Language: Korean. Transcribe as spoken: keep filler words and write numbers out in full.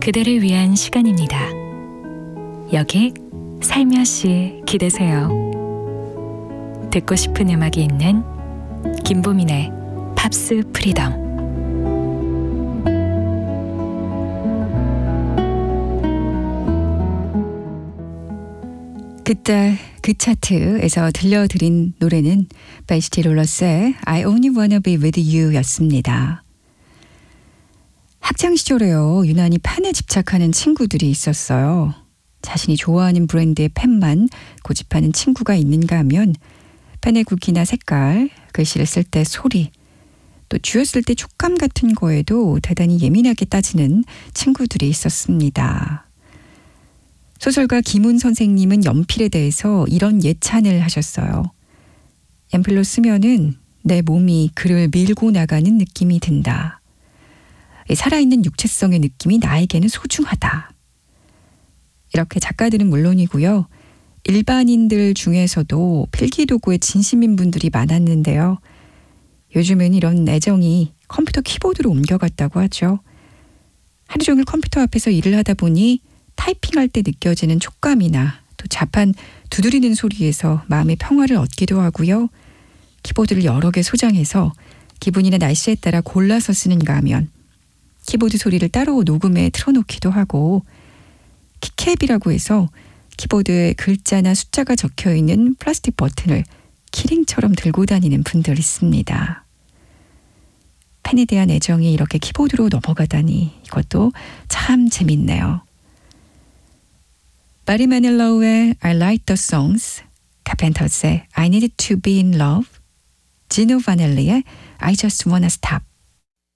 그대를 위한 시간입니다. 여기 살며시 기대세요. 듣고 싶은 음악이 있는 김보민의 팝스 프리덤. 그때 그 차트에서 들려드린 노래는 바이시티 롤러스의 I Only Wanna Be With You 였습니다. 학창 시절에요, 유난히 펜에 집착하는 친구들이 있었어요. 자신이 좋아하는 브랜드의 펜만 고집하는 친구가 있는가 하면 펜의 굵기나 색깔, 글씨를 쓸 때 소리, 또 쥐었을 때 촉감 같은 거에도 대단히 예민하게 따지는 친구들이 있었습니다. 소설가 김훈 선생님은 연필에 대해서 이런 예찬을 하셨어요. 연필로 쓰면은 내 몸이 글을 밀고 나가는 느낌이 든다. 살아있는 육체성의 느낌이 나에게는 소중하다. 이렇게 작가들은 물론이고요. 일반인들 중에서도 필기도구에 진심인 분들이 많았는데요. 요즘은 이런 애정이 컴퓨터 키보드로 옮겨갔다고 하죠. 하루 종일 컴퓨터 앞에서 일을 하다 보니 타이핑할 때 느껴지는 촉감이나 또 자판 두드리는 소리에서 마음의 평화를 얻기도 하고요. 키보드를 여러 개 소장해서 기분이나 날씨에 따라 골라서 쓰는가 하면 키보드 소리를 따로 녹음해 틀어놓기도 하고, 키캡이라고 해서 키보드에 글자나 숫자가 적혀있는 플라스틱 버튼을 키링처럼 들고 다니는 분들 있습니다. 펜에 대한 애정이 이렇게 키보드로 넘어가다니 이것도 참 재밌네요. 바리 마닐로우의 I Like the Songs, 카펜터스의 I Need to Be in Love, 지노 바넬리의 I Just Wanna Stop.